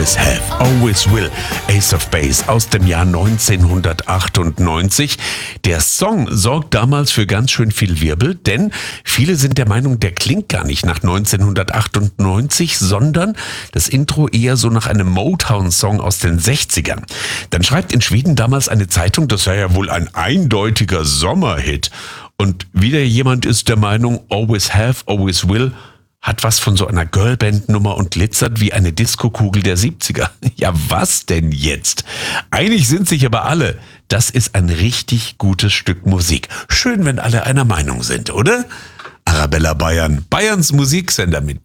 Always Have, Always Will, Ace of Base aus dem Jahr 1998. Der Song sorgt damals für ganz schön viel Wirbel, denn viele sind der Meinung, der klingt gar nicht nach 1998, sondern das Intro eher so nach einem Motown-Song aus den 60ern. Dann schreibt in Schweden damals eine Zeitung, das sei ja wohl ein eindeutiger Sommerhit. Und wieder jemand ist der Meinung, Always Have, Always Will hat was von so einer Girlband-Nummer und glitzert wie eine Diskokugel der 70er. Ja, was denn jetzt? Einig sind sich aber alle, das ist ein richtig gutes Stück Musik. Schön, wenn alle einer Meinung sind, oder? Arabella Bayern, Bayerns Musiksender mit